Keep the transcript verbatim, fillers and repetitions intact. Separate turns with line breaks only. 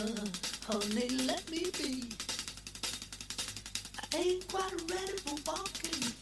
honey, let me be. I ain't quite ready for walking.